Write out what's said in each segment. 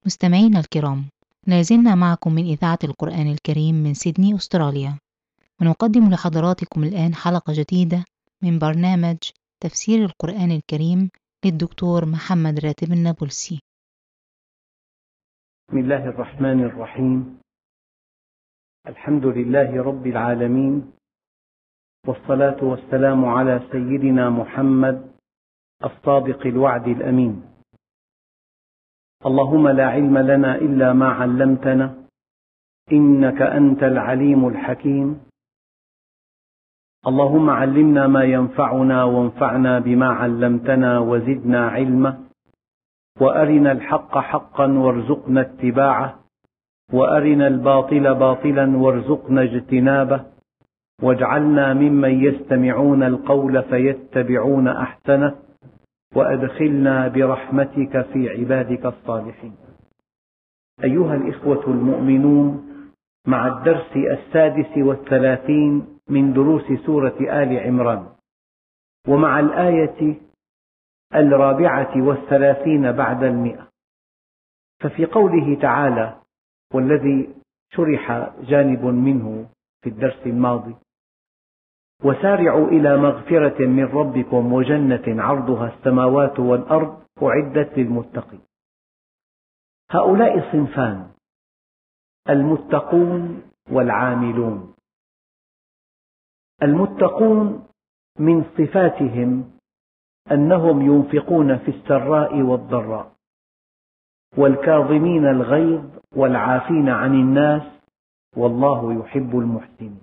مستمعينا الكرام، لازلنا معكم من إذاعة القرآن الكريم من سيدني أستراليا، ونقدم لحضراتكم الآن حلقة جديدة من برنامج تفسير القرآن الكريم للدكتور محمد راتب النابلسي. بسم الله الرحمن الرحيم. الحمد لله رب العالمين، والصلاة والسلام على سيدنا محمد الصادق الوعد الأمين. اللهم لا علم لنا إلا ما علمتنا، إنك أنت العليم الحكيم. اللهم علمنا ما ينفعنا وانفعنا بما علمتنا وزدنا علما، وأرنا الحق حقا وارزقنا اتباعه، وأرنا الباطل باطلا وارزقنا اجتنابه، واجعلنا ممن يستمعون القول فيتبعون أحسنه، وأدخلنا برحمتك في عبادك الصالحين. أيها الإخوة المؤمنون، مع الدرس 36 من دروس سورة آل عمران، ومع الآية 34 بعد 100. ففي قوله تعالى، والذي شرح جانب منه في الدرس الماضي: وسارعوا إلى مغفرة من ربكم وجنة عرضها السماوات والأرض أعدت للمتقين. هؤلاء صنفان: المتقون والعاملون. المتقون من صفاتهم أنهم ينفقون في السراء والضراء، والكاظمين الغيظ والعافين عن الناس، والله يحب المحسنين.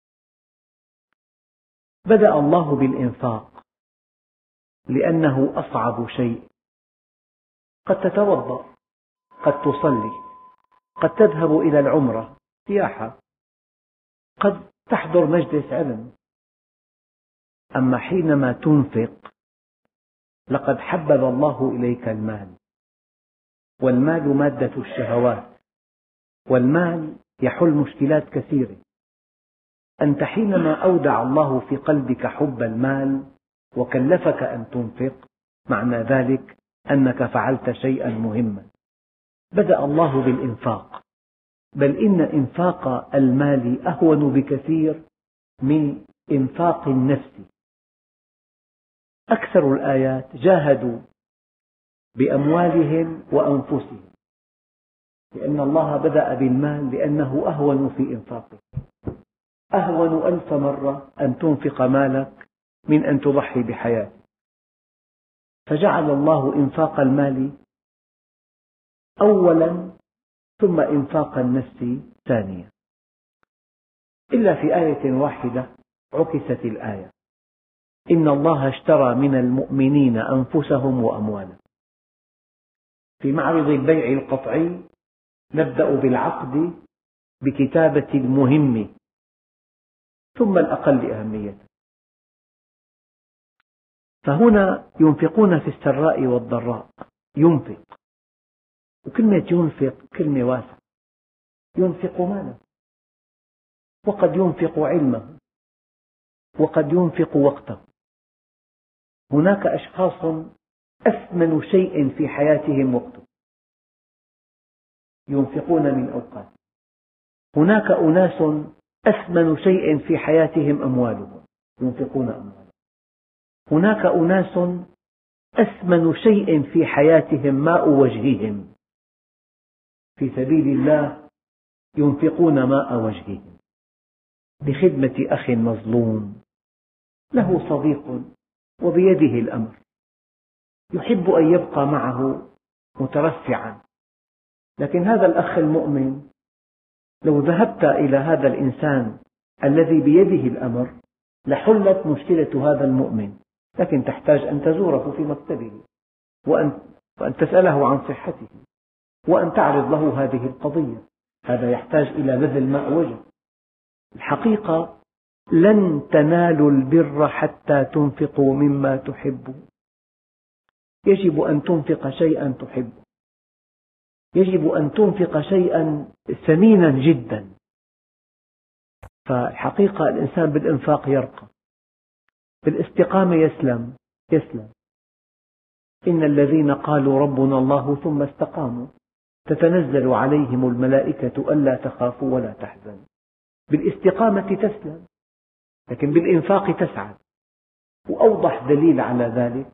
بدأ الله بالإنفاق لأنه أصعب شيء. قد تتوضأ، قد تصلي، قد تذهب إلى العمرة سياحة، قد تحضر مجلس علم، أما حينما تنفق لقد حبب الله إليك المال، والمال مادة الشهوات، والمال يحل مشكلات كثيرة. أنت حينما أودع الله في قلبك حب المال وكلفك أن تنفق، معنى ذلك أنك فعلت شيئا مهما. بدأ الله بالإنفاق، بل إن إنفاق المال أهون بكثير من إنفاق النفس. أكثر الآيات جاهدوا بأموالهم وأنفسهم، لأن الله بدأ بالمال لأنه أهون في إنفاقه. أهون 1000 مرة أن تنفق مالك من أن تضحي بحياتك، فجعل الله إنفاق المال أولا ثم إنفاق النفس ثانيا. إلا في آية واحدة عكست الآية: إن الله اشترى من المؤمنين أنفسهم وأموالهم. في معرض البيع القطعي نبدأ بالعقد بكتابة المهم ثم الأقل أهمية. فهنا ينفقون في السراء والضراء. ينفق، وكلمة ينفق كلمة واسعة. ينفق ماله، وقد ينفق علمه، وقد ينفق وقته. هناك أشخاص أثمن شيء في حياتهم وقته، ينفقون من أوقات. هناك أناس أثمن شيء في حياتهم أموالهم، ينفقون أموالهم. هناك أناس أثمن شيء في حياتهم ماء وجههم، في سبيل الله ينفقون ماء وجههم لخدمة أخ مظلوم له صديق وبيده الأمر، يحب أن يبقى معه مترفعا، لكن هذا الأخ المؤمن لو ذهبت إلى هذا الإنسان الذي بيده الأمر لحلت مشكلة هذا المؤمن، لكن تحتاج أن تزوره في مكتبه وأن تسأله عن صحته وأن تعرض له هذه القضية. هذا يحتاج إلى بذل ماء وجه. الحقيقة لن تنالوا البر حتى تنفقوا مما تحبون. يجب أن تنفق شيئا تحبه، يجب أن تنفق شيئا ثمينا جدا. فالحقيقة الإنسان بالإنفاق يرقى، بالاستقامة يسلم. إن الذين قالوا ربنا الله ثم استقاموا تتنزل عليهم الملائكة ألا تخافوا ولا تحزنوا. بالاستقامة تسلم، لكن بالإنفاق تسعد. وأوضح دليل على ذلك: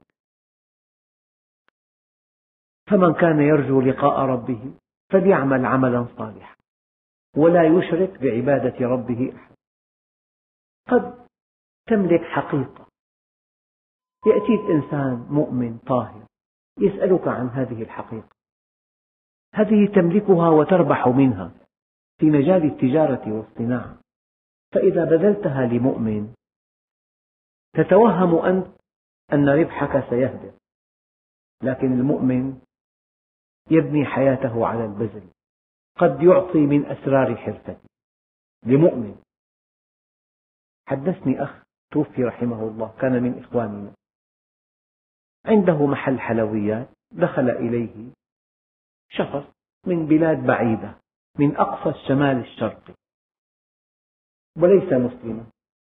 فمن كان يرجو لقاء ربه فليعمل عملا صالحا ولا يشرك بعبادة ربه أحد. قد تملك حقيقة، يأتيك إنسان مؤمن طاهر يسألك عن هذه الحقيقة، هذه تملكها وتربح منها في مجال التجارة والصناعة، فإذا بذلتها لمؤمن تتوهم أنت أن ربحك سيهبط، لكن المؤمن يبني حياته على البذل، قد يعطي من أسرار حرفته لمؤمن. حدثني أخ توفي رحمه الله، كان من إخواننا، عنده محل حلويات، دخل إليه شخص من بلاد بعيدة من أقصى الشمال الشرقي وليس مسلما،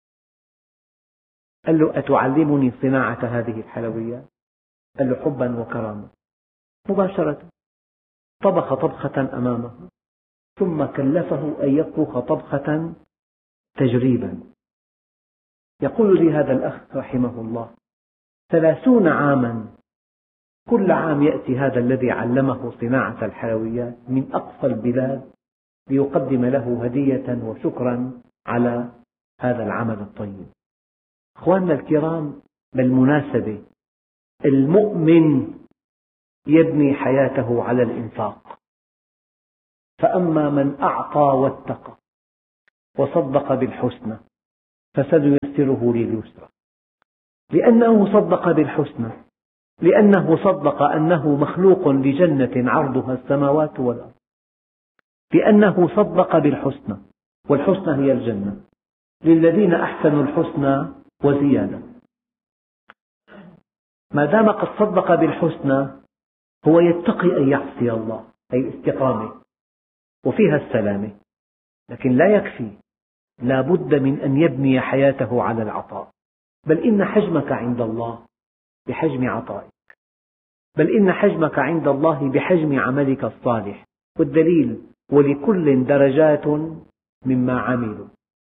قال له: أتعلمني صناعة هذه الحلويات؟ قال له: حبا وكرامة. مباشرة طبخ طبخة أمامه، ثم كلفه أن يطبخ طبخة تجريبا. يقول لي هذا الأخ رحمه الله: 30 عاما كل عام يأتي هذا الذي علمه صناعة الحلويات من أقصى البلاد ليقدم له هدية وشكرا على هذا العمل الطيب. أخواننا الكرام، بالمناسبة المؤمن يبني حياته على الإنفاق، فأما من أعطى واتقى وصدق بالحسنى فسنيسره لليسرى. لأنه صدق بالحسنى، لأنه صدق أنه مخلوق لجنة عرضها السماوات والأرض، لأنه صدق بالحسنى، والحسنى هي الجنة، للذين أحسنوا الحسنى وزيادة. ما دام قد صدق بالحسنى هو يتقي أن يعصي الله، أي الاستقامة وفيها السلامة، لكن لا يكفي، لا بد من أن يبني حياته على العطاء. بل إن حجمك عند الله بحجم عطائك، بل إن حجمك عند الله بحجم عملك الصالح. والدليل: ولكل درجات مما عملوا.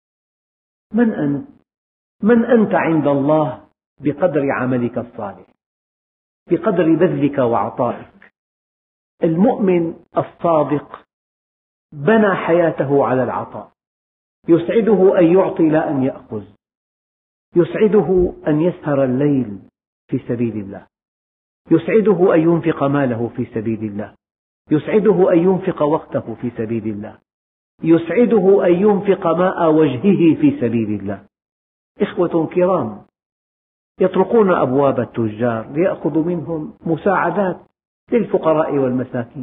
من أنت عند الله بقدر عملك الصالح، بقدر بذلك وعطائك. المؤمن الصادق بنى حياته على العطاء، يسعده أن يعطي لا أن يأخذ، يسعده أن يسهر الليل في سبيل الله، يسعده أن ينفق ماله في سبيل الله، يسعده أن ينفق وقته في سبيل الله، يسعده أن ينفق ماء وجهه في سبيل الله. إخوة كرام، يطرقون أبواب التجار ليأخذوا منهم مساعدات للفقراء والمساكين.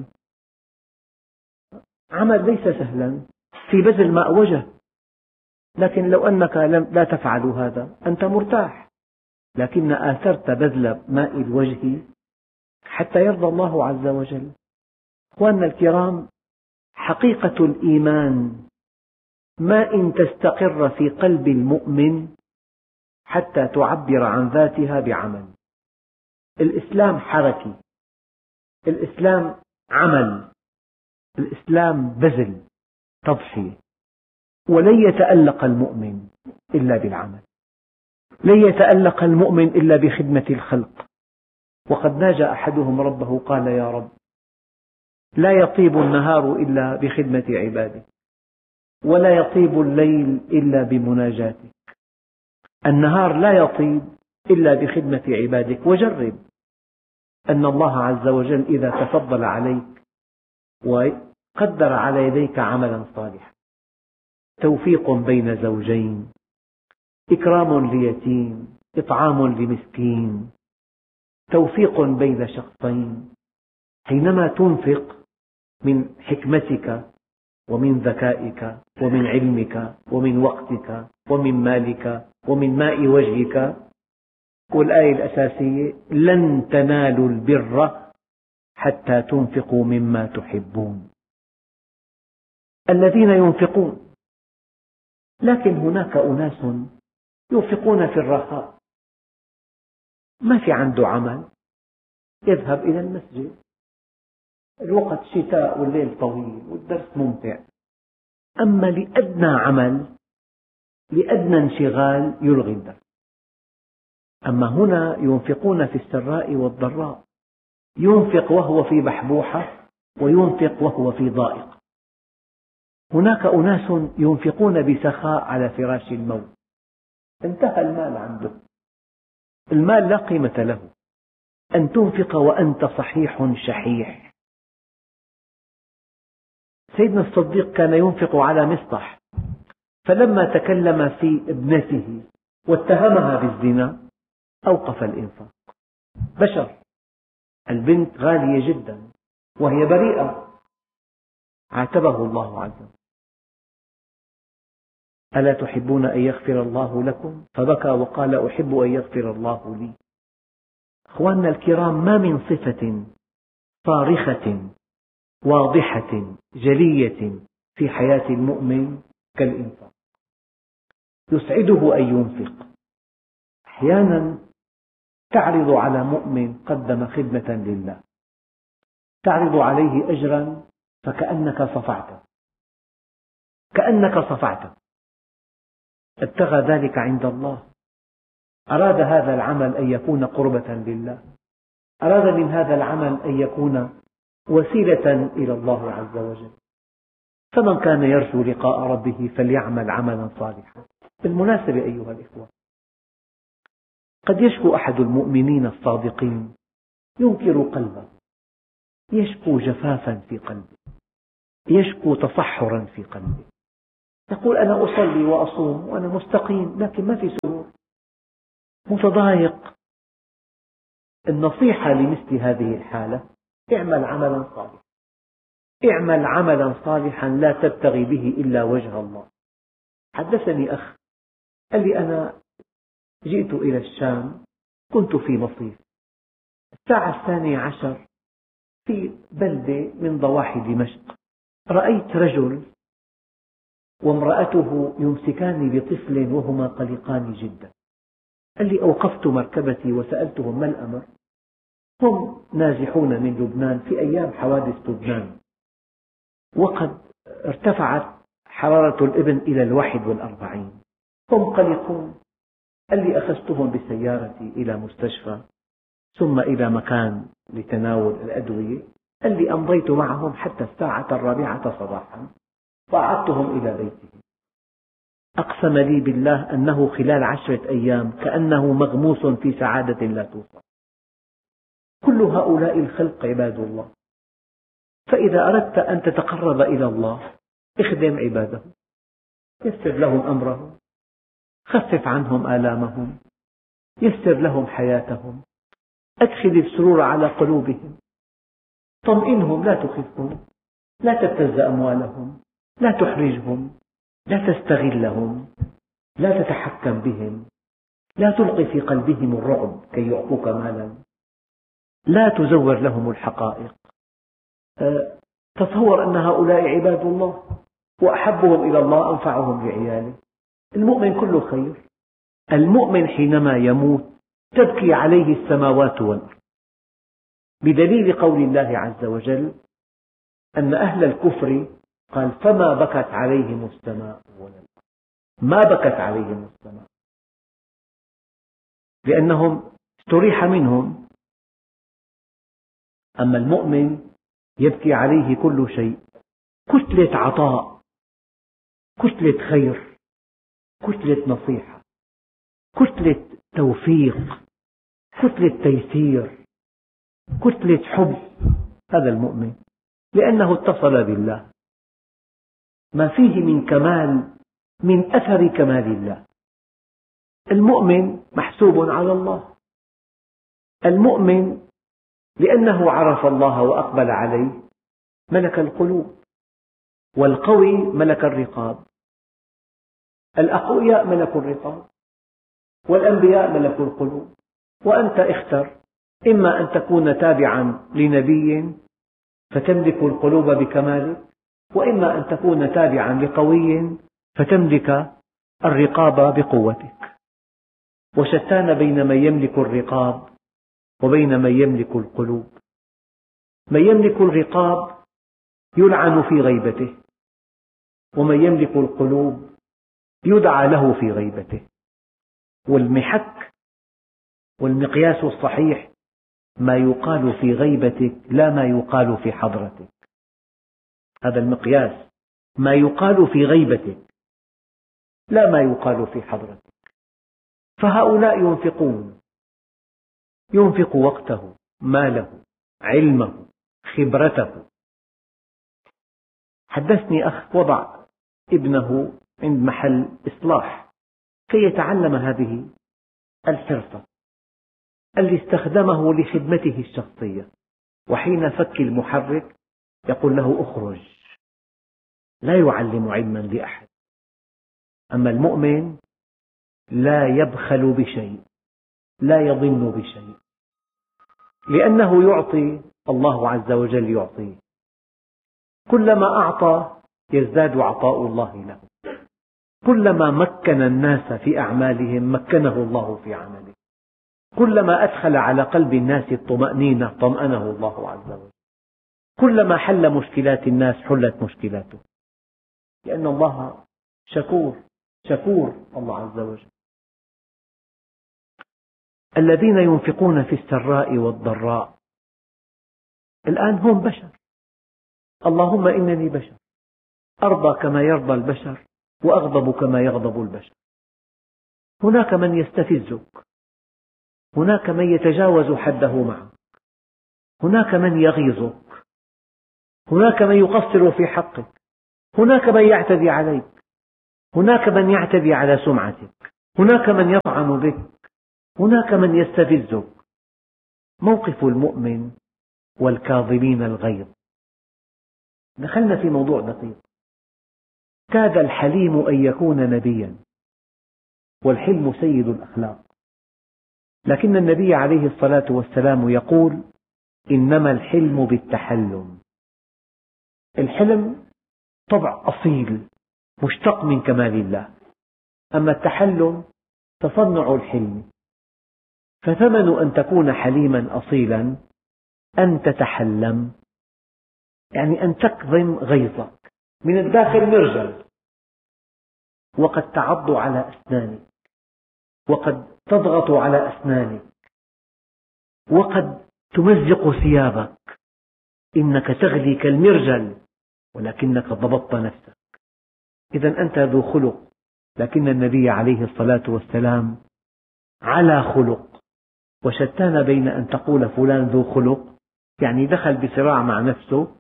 عمل ليس سهلا في بذل ماء وجه، لكن لو أنك لا تفعل هذا أنت مرتاح، لكن آثرت بذل ماء الوجه حتى يرضى الله عز وجل. أخواننا الكرام، حقيقة الإيمان ما إن تستقر في قلب المؤمن حتى تعبر عن ذاتها بعمل. الإسلام حركي، الإسلام عمل، الإسلام بذل، تضحية. ولن يتألق المؤمن إلا بالعمل، لن يتألق المؤمن إلا بخدمة الخلق. وقد ناجى أحدهم ربه قال: يا رب، لا يطيب النهار إلا بخدمة عبادك، ولا يطيب الليل إلا بمناجاتك. النهار لا يطيب إلا بخدمة عبادك. وجرب أن الله عز وجل إذا تفضل عليك وقدر على يديك عملا صالحا، توفيق بين زوجين، إكرام ليتيم، إطعام لمسكين، توفيق بين شخصين، حينما تنفق من حكمتك ومن ذكائك ومن علمك ومن وقتك ومن مالك ومن ماء وجهك. والآية الأساسية: لن تنالوا البر حتى تنفقوا مما تحبون. الذين ينفقون، لكن هناك أناس ينفقون في الرخاء، ما في عنده عمل، يذهب إلى المسجد الوقت شتاء والليل طويل والدرس ممتع، أما لأدنى عمل لأدنى انشغال يلغي الدرس. أما هنا ينفقون في السراء والضراء، ينفق وهو في بحبوحة وينفق وهو في ضائق. هناك أناس ينفقون بسخاء على فراش الموت، انتهى المال عنده، المال لا قيمة له، أن تنفق وأنت صحيح شحيح. سيدنا الصديق كان ينفق على مصطح، فلما تكلم في ابنته واتهمها بالزنا أوقف الإنفاق. بشر، البنت غالية جدا وهي بريئة، عاتبه الله عز وجل: ألا تحبون أن يغفر الله لكم؟ فبكى وقال: أحب أن يغفر الله لي. أخواننا الكرام، ما من صفة صارخة واضحة جلية في حياة المؤمن كالإنفاق. يسعده أن ينفق. أحيانا تعرض على مؤمن قدم خدمة لله، تعرض عليه أجرا فكأنك صفعته، كأنك صفعته، ابتغى ذلك عند الله، أراد هذا العمل أن يكون قربة لله، أراد من هذا العمل أن يكون وسيلة إلى الله عز وجل. فمن كان يرجو لقاء ربه فليعمل عملا صالحا. بالمناسبة أيها الإخوة، قد يشكو أحد المؤمنين الصادقين ينكر قلبه، يشكو جفافا في قلبه، يشكو تصحرا في قلبه، يقول: أنا أصلي وأصوم وأنا مستقيم لكن ما في سرور، متضايق. النصيحة لمثل هذه الحالة: اعمل عملا صالحا، اعمل عملا صالحا لا تبتغي به إلا وجه الله. حدثني أخ قال لي: أنا جئت إلى الشام، كنت في مصيف، الساعة 12 في بلدة من ضواحي دمشق، رأيت رجل وامرأته يمسكان بطفل وهما قلقان جدا. قال لي: أوقفت مركبتي وسألتهم ما الأمر؟ هم نازحون من لبنان في أيام حوادث لبنان، وقد ارتفعت حرارة الابن إلى 41، هم قلقون. قال لي: أخذتهم بسيارتي إلى مستشفى ثم إلى مكان لتناول الأدوية. قال لي: أمضيت معهم حتى الساعة 4 صباحا وأعدتهم إلى بيتهم. أقسم لي بالله أنه خلال 10 أيام كأنه مغموس في سعادة لا توصف. كل هؤلاء الخلق عباد الله، فإذا أردت أن تتقرب إلى الله اخدم عباده، يسر لهم أمرهم، خفف عنهم آلامهم، يسر لهم حياتهم، أدخل السرور على قلوبهم، طمئنهم لا تخفهم، لا تبتز أموالهم، لا تحرجهم، لا تستغلهم، لا تتحكم بهم، لا تلقي في قلبهم الرعب كي يعطوك مالا، لا تزور لهم الحقائق. تصور أن هؤلاء عباد الله، وأحبهم إلى الله أنفعهم لعياله. المؤمن كله خير. المؤمن حينما يموت تبكي عليه السماوات والأرض، بدليل قول الله عز وجل أن أهل الكفر قال: فما بكت عليهم السماء والأرض. ما بكت عليهم السماء لأنهم استريح منهم. أما المؤمن يبكي عليه كل شيء، كتلة عطاء، كتلة خير، كتلة نصيحة، كتلة توفيق، كتلة تيسير، كتلة حب. هذا المؤمن لأنه اتصل بالله، ما فيه من كمال من أثر كمال الله. المؤمن محسوب على الله، المؤمن لأنه عرف الله وأقبل عليه ملك القلوب، والقوي ملك الرقاب. الأقوياء ملك الرقاب والأنبياء ملك القلوب. وأنت اختر، إما أن تكون تابعا لنبي فتملك القلوب بكمالك، وإما أن تكون تابعا لقوي فتملك الرقاب بقوتك. وشتان بين من يملك الرقاب وبين من يملك القلوب. من يملك الرقاب يلعن في غيبته، ومن يملك القلوب يدعى له في غيبته. والمحك والمقياس الصحيح ما يقال في غيبتك لا ما يقال في حضرتك. هذا المقياس، ما يقال في غيبتك لا ما يقال في حضرتك. فهؤلاء ينفق وقته، ماله، علمه، خبرته. حدثني أخ وضع ابنه عند محل إصلاح كي يتعلم هذه الحرفة. اللي استخدمه لخدمته الشخصية، وحين فك المحرك يقول له اخرج، لا يعلم علما لأحد. أما المؤمن لا يبخل بشيء، لا يضن بشيء، لأنه يعطي، الله عز وجل يعطيه. كلما أعطى يزداد عطاء الله له. كلما مكن الناس في أعمالهم مكنه الله في عمله. كلما أدخل على قلب الناس الطمأنينة طمأنه الله عز وجل. كلما حل مشكلات الناس حلت مشكلاته، لأن الله شكور الله عز وجل. الذين ينفقون في السراء والضراء الآن هم بشر. اللهم إنني بشر، أرضى كما يرضى البشر وأغضب كما يغضب البشر. هناك من يستفزك، هناك من يتجاوز حده معك، هناك من يغيظك، هناك من يقصر في حقك، هناك من يعتدي عليك، هناك من يعتدي على سمعتك، هناك من يطعن بك، هناك من يستفزك. موقف المؤمن والكاظمين الغيظ. دخلنا في موضوع دقيق. كاد الحليم أن يكون نبيا، والحلم سيد الأخلاق، لكن النبي عليه الصلاة والسلام يقول: إنما الحلم بالتحلم. الحلم طبع أصيل مشتق من كمال الله، أما التحلم تصنع الحلم. فثمن أن تكون حليما أصيلا أن تتحلم، يعني أن تكظم غيظك من الداخل مرجل، وقد تعض على أسنانك، وقد تضغط على أسنانك، وقد تمزق ثيابك. إنك تغلي كالمرجل ولكنك ضبطت نفسك. إذا أنت ذو خلق، لكن النبي عليه الصلاة والسلام على خلق. وشتان بين أن تقول فلان ذو خلق، يعني دخل بصراع مع نفسه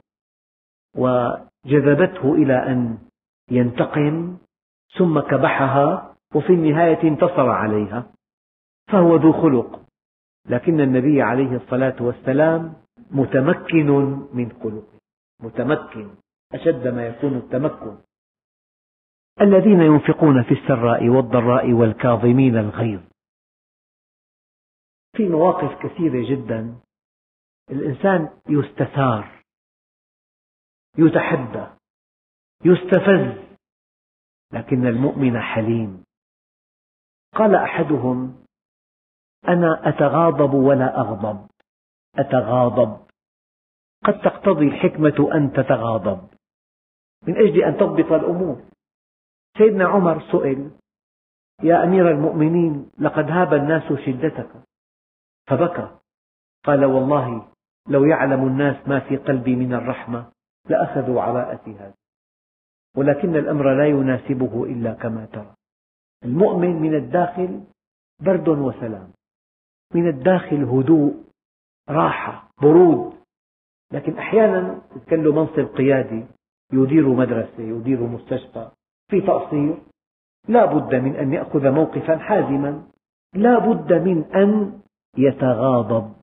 وجذبته إلى أن ينتقم ثم كبحها وفي النهاية انتصر عليها، فهو ذو خلق. لكن النبي عليه الصلاة والسلام متمكن من خلقه، متمكن أشد ما يكون التمكن. الذين ينفقون في السراء والضراء والكاظمين الغيظ. في مواقف كثيرة جدا الإنسان يستثار، يتحدى، يستفز، لكن المؤمن حليم. قال أحدهم: أنا أتغاضب ولا أغضب. أتغاضب، قد تقتضي الحكمة أن تتغاضب من أجل أن تضبط الأمور. سيدنا عمر سئل: يا أمير المؤمنين، لقد هاب الناس شدتك، فبكى. قال: والله لو يعلم الناس ما في قلبي من الرحمة لأخذوا عباءتي هذه، ولكن الأمر لا يناسبه إلا كما ترى. المؤمن من الداخل برد وسلام، من الداخل هدوء، راحة، برود. لكن أحيانا يكون له منصب قيادي، يدير مدرسة، يدير مستشفى، في تقصير، لا بد من أن يأخذ موقفا حازما، لا بد من أن يتغاضب،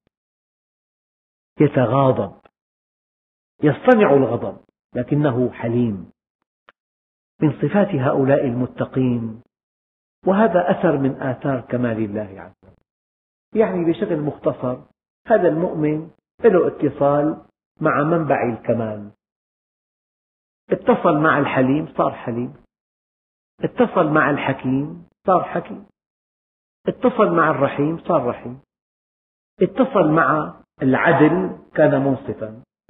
يصطنع الغضب، لكنه حليم. من صفات هؤلاء المتقين، وهذا أثر من آثار كمال الله عز وجل. يعني بشكل مختصر، هذا المؤمن له اتصال مع منبع الكمال. اتصل مع الحليم صار حليم، اتصل مع الحكيم صار حكيم، اتصل مع الرحيم صار رحيم، اتصل مع العدل كان منصفا،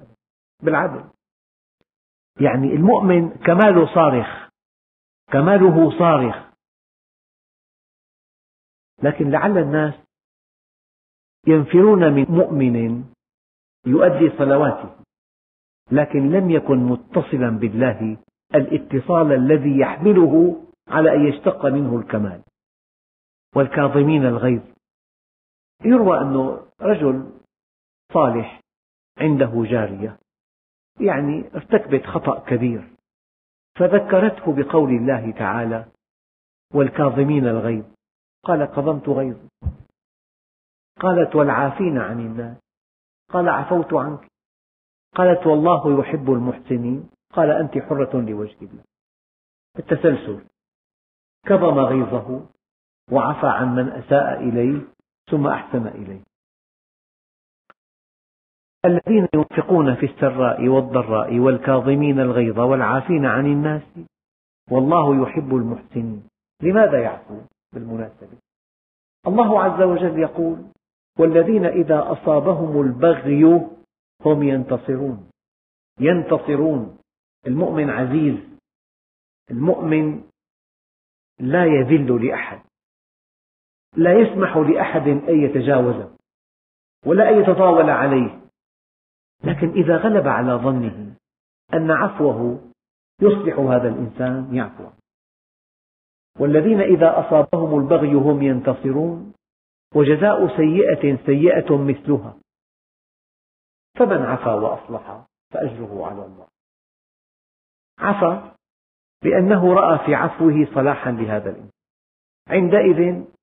بالعدل. يعني المؤمن كماله صارخ، كماله صارخ، لكن لعل الناس ينفرون من مؤمن يؤدي صلواته لكن لم يكن متصلا بالله الاتصال الذي يحمله على أن يشتق منه الكمال. والكاظمين الغيظ، يروى أنه رجل صالح عنده جارية يعني ارتكبت خطأ كبير، فذكرته بقول الله تعالى: والكاظمين الغيظ، قال: كظمت غيظي. قالت: والعافين عن الناس، قال: عفوت عنك. قالت: والله يحب المحسنين، قال: أنت حرة لوجه الله. التسلسل: كظم غيظه وعفى عن من أساء إليه ثم أحسن إليه. الذين ينفقون في السراء والضراء والكاظمين الغيظ والعافين عن الناس والله يحب المحسنين. لماذا يعفو بالمناسبة؟ الله عز وجل يقول: والذين إذا أصابهم البغي هم ينتصرون. ينتصرون. المؤمن عزيز، المؤمن لا يذل لأحد، لا يسمح لأحد أن يتجاوزه ولا أن يتطاول عليه، لكن إذا غلب على ظنه أن عفوه يصلح هذا الإنسان يعفو. والذين إذا أصابهم البغي هم ينتصرون وجزاء سيئة سيئة مثلها فمن عفا وأصلح فأجره على الله. عفا لأنه رأى في عفوه صلاحا لهذا الإنسان، عندئذ